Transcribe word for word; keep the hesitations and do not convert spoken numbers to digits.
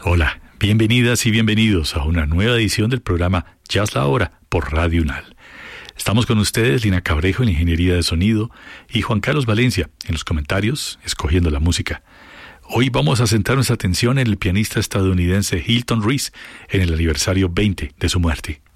Hola, bienvenidas y bienvenidos a una nueva edición del programa Jazz La Hora por Radio Unal. Estamos con ustedes, Lina Cabrejo en Ingeniería de Sonido y Juan Carlos Valencia en los comentarios, escogiendo la música. Hoy vamos a centrar nuestra atención en el pianista estadounidense Hilton Reese en el aniversario veinte de su muerte.